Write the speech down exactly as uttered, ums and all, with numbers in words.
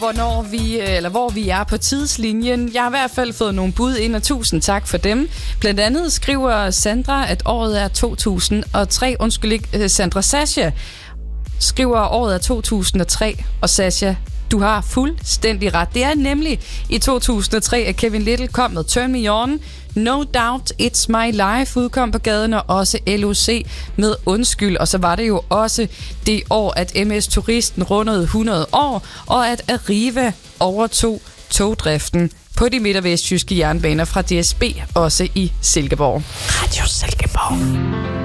Hvornår vi, eller hvor vi er på tidslinjen. Jeg har i hvert fald fået nogle bud ind, og tusind tak for dem. Blandt andet skriver Sandra, at året er to tusind og tre. Undskyld ikke, Sandra Sasha skriver, at året er to tusind og tre. Og Sasha, du har fuldstændig ret. Det er nemlig i to tusind og tre, at Kevin Lyttle kom med Turn Me On. No Doubt, It's My Life udkom på gaden, og også L O C med Undskyld. Og så var det jo også det år, at M S Turisten rundede hundrede år, og at Arriva overtog togdriften på de midt- og vestjyske jernbaner fra D S B, også i Silkeborg. Radio Silkeborg.